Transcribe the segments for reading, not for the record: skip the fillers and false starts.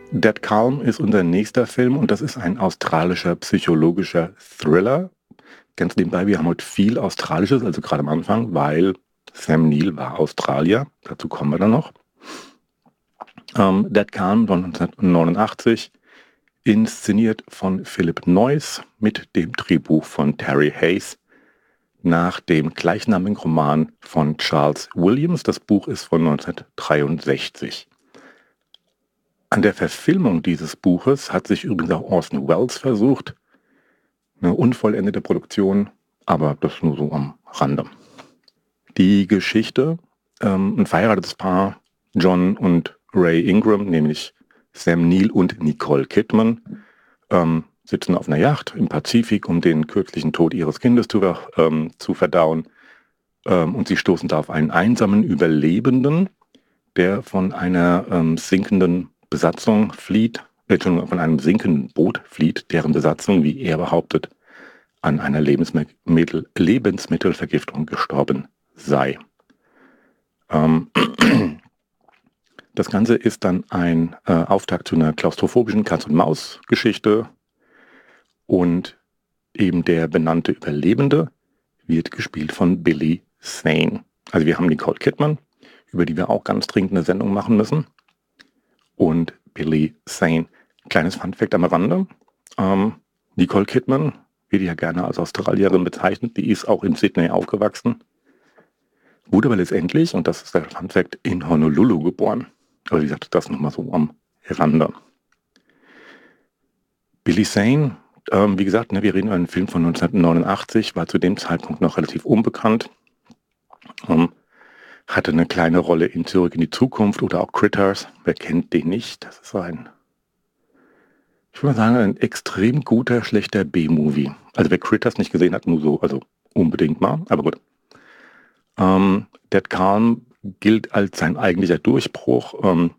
Dead Calm ist unser nächster Film und das ist ein australischer psychologischer Thriller. Ganz nebenbei, wir haben heute viel Australisches, also gerade am Anfang, weil Sam Neill war Australier. Dazu kommen wir dann noch. Dead Calm von 1989, inszeniert von Philip Noyce mit dem Drehbuch von Terry Hayes nach dem gleichnamigen Roman von Charles Williams. Das Buch ist von 1963. An der Verfilmung dieses Buches hat sich übrigens auch Orson Welles versucht. Eine unvollendete Produktion, aber das nur so am Rande. Die Geschichte, ein verheiratetes Paar, John und Ray Ingram, nämlich Sam Neill und Nicole Kidman, sitzen auf einer Yacht im Pazifik, um den kürzlichen Tod ihres Kindes zu verdauen. Und sie stoßen da auf einen einsamen Überlebenden, der von einer sinkenden Besatzung flieht, von einem sinkenden Boot flieht, deren Besatzung, wie er behauptet, an einer Lebensmittelvergiftung gestorben sei. Das Ganze ist dann ein Auftakt zu einer klaustrophobischen Katz-und-Maus-Geschichte und eben der benannte Überlebende wird gespielt von Billy Zane. Also wir haben Nicole Kidman, über die wir auch ganz dringend eine Sendung machen müssen. Und Billy Zane. Kleines Funfact am Rande. Nicole Kidman wird ja gerne als Australierin bezeichnet. Die ist auch in Sydney aufgewachsen. Wurde aber letztendlich, und das ist der Funfact, in Honolulu geboren. Aber wie gesagt, das nochmal so am Rande. Billy Zane, wie gesagt, wir reden über einen Film von 1989, war zu dem Zeitpunkt noch relativ unbekannt. Hatte eine kleine Rolle in Zurück in die Zukunft oder auch Critters. Wer kennt den nicht? Das ist ich würde mal sagen, ein extrem guter, schlechter B-Movie. Also wer Critters nicht gesehen hat, nur so, also unbedingt mal, aber gut. Dead Calm gilt als sein eigentlicher Durchbruch,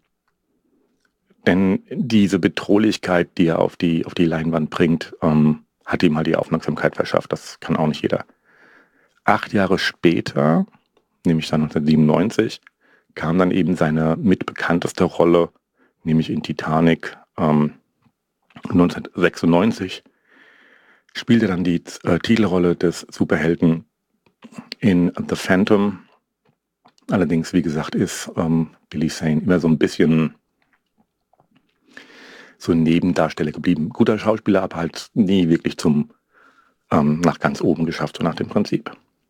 denn diese Bedrohlichkeit, die er auf die Leinwand bringt, hat ihm halt die Aufmerksamkeit verschafft. Das kann auch nicht jeder. 8 Jahre später, nämlich dann 1997, kam dann eben seine mitbekannteste Rolle, nämlich in Titanic 1996, spielte dann die Titelrolle des Superhelden in The Phantom. Allerdings, wie gesagt, ist Billy Zane immer so ein bisschen so ein Nebendarsteller geblieben. Guter Schauspieler, aber halt nie wirklich nach ganz oben geschafft, so nach dem Prinzip.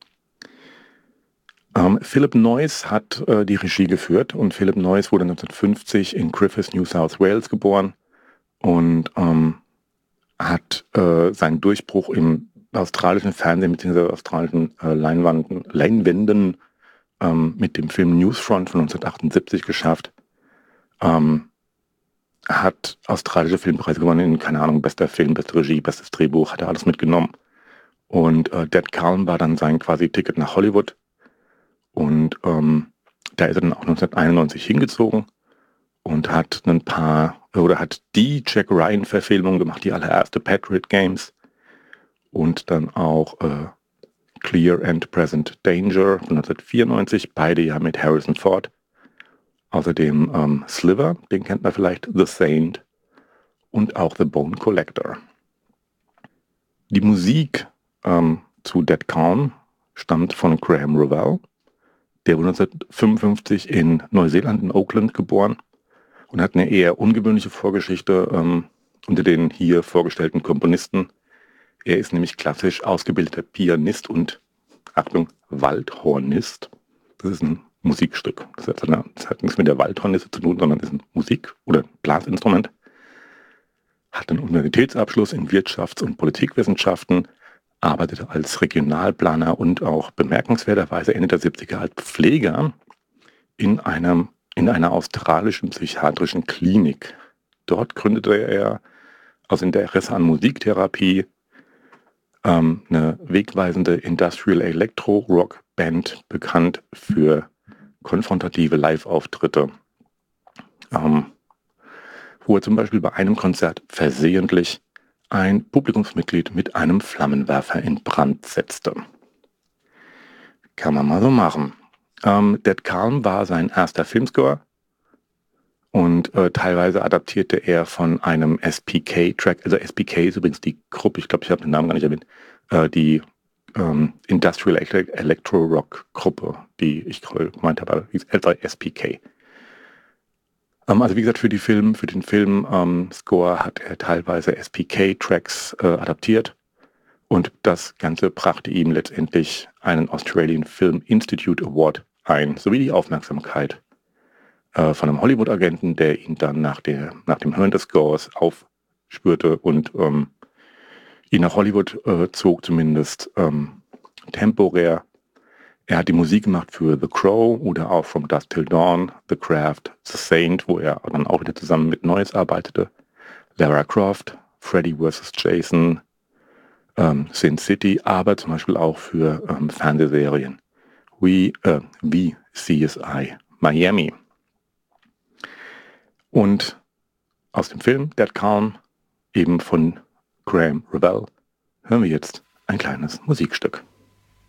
Philip Noyce hat die Regie geführt und Philip Noyce wurde 1950 in Griffith, New South Wales geboren und hat seinen Durchbruch im australischen Fernsehen bzw. australischen Leinwänden mit dem Film Newsfront von 1978 geschafft. Hat australische Filmpreise gewonnen, keine Ahnung, bester Film, beste Regie, bestes Drehbuch, hat er alles mitgenommen. Und Dead Calm war dann sein quasi Ticket nach Hollywood. Und da ist er dann auch 1991 hingezogen und hat hat die Jack Ryan-Verfilmung gemacht, die allererste Patriot Games und dann auch Clear and Present Danger von 1994, beide ja mit Harrison Ford. Außerdem Sliver, den kennt man vielleicht, The Saint und auch The Bone Collector. Die Musik zu Dead Calm stammt von Graham Revell. Der wurde 1955 in Neuseeland, in Auckland, geboren und hat eine eher ungewöhnliche Vorgeschichte unter den hier vorgestellten Komponisten. Er ist nämlich klassisch ausgebildeter Pianist und, Achtung, Waldhornist. Das ist ein Musikstück. Das hat nichts mit der Waldhornisse zu tun, sondern ist ein Musik- oder Blasinstrument. Hat einen Universitätsabschluss in Wirtschafts- und Politikwissenschaften, arbeitete als Regionalplaner und auch bemerkenswerterweise Ende der 70er als Pfleger in einer australischen psychiatrischen Klinik. Dort gründete er aus Interesse an Musiktherapie eine wegweisende Industrial Electro Rock Band, bekannt für konfrontative Live-Auftritte, wo er zum Beispiel bei einem Konzert versehentlich ein Publikumsmitglied mit einem Flammenwerfer in Brand setzte. Kann man mal so machen. Dead Calm war sein erster Filmscore Und teilweise adaptierte er von einem SPK-Track, also SPK ist übrigens die Gruppe, ich glaube, ich habe den Namen gar nicht erwähnt, die Industrial Electro Rock Gruppe, die ich gemeint habe, hieß SPK. Also wie gesagt, für den Film Score hat er teilweise SPK-Tracks adaptiert und das Ganze brachte ihm letztendlich einen Australian Film Institute Award ein, sowie die Aufmerksamkeit von einem Hollywood-Agenten, der ihn dann nach dem Hören des Scores aufspürte und ihn nach Hollywood zog, zumindest temporär. Er hat die Musik gemacht für The Crow oder auch From Dusk Till Dawn, The Craft, The Saint, wo er dann auch wieder zusammen mit Noyes arbeitete, Lara Croft, Freddy vs. Jason, Sin City, aber zum Beispiel auch für Fernsehserien wie CSI Miami. Und aus dem Film Dead Calm, eben von Graham Revell, hören wir jetzt ein kleines Musikstück.